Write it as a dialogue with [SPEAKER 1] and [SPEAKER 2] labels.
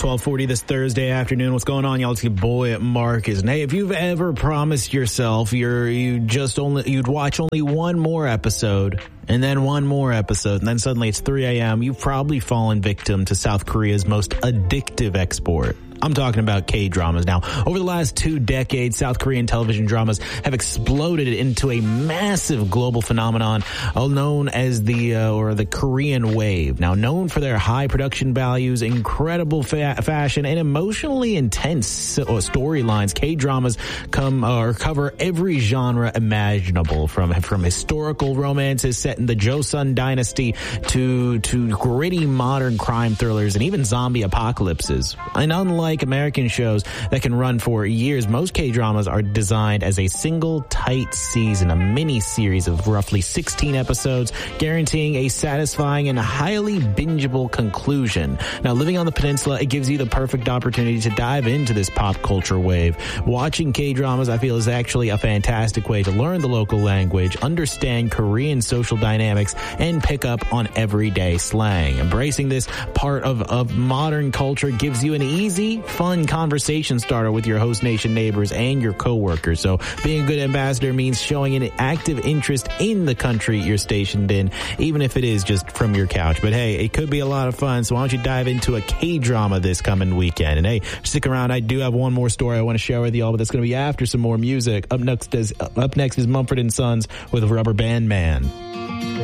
[SPEAKER 1] 12:40 this Thursday afternoon. What's going on, y'all? It's your boy Marcus. And hey, if you've ever promised yourself you'd watch only one more episode and then one more episode, and then suddenly it's 3 a.m., you've probably fallen victim to South Korea's most addictive export. I'm talking about K-dramas. Now, over the last 2 decades, South Korean television dramas have exploded into a massive global phenomenon known as the Korean wave. Now, known for their high production values, incredible fashion, and emotionally intense storylines, K-dramas cover every genre imaginable, from historical romances set in the Joseon dynasty to gritty modern crime thrillers and even zombie apocalypses. And unlike American shows that can run for years, most K-dramas are designed as a single tight season, a mini-series of roughly 16 episodes, guaranteeing a satisfying and highly bingeable conclusion. Now, living on the peninsula, it gives you the perfect opportunity to dive into this pop culture wave. Watching K-dramas, I feel, is actually a fantastic way to learn the local language, understand Korean social dynamics, and pick up on everyday slang. Embracing this part of modern culture gives you an easy, fun conversation starter with your host nation neighbors and your coworkers. So being a good ambassador means showing an active interest in the country you're stationed in, even if it is just from your couch. But hey, it could be a lot of fun, so why don't you dive into a K-drama this coming weekend? And hey, stick around. I do have one more story I want to share with y'all, but that's going to be after some more music. Up next is Mumford & Sons with Rubber Band Man.